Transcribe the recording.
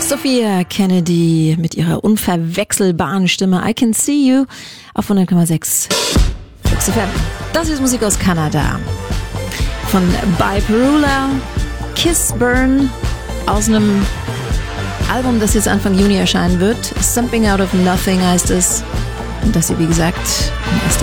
Sophia Kennedy mit ihrer unverwechselbaren Stimme I Can See You auf 100,6 Flux FM. Das ist Musik aus Kanada. Von Bipolar, Kiss Burn, aus einem Album, das jetzt Anfang Juni erscheinen wird. Something Out of Nothing heißt es. Und das hier, wie gesagt,